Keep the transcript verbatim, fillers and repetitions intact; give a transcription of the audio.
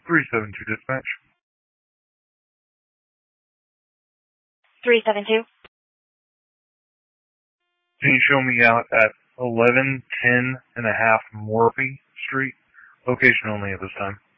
three seven two dispatch. three seven two. Can you show me out at eleven ten and a half Morphy Street? Location only at this time.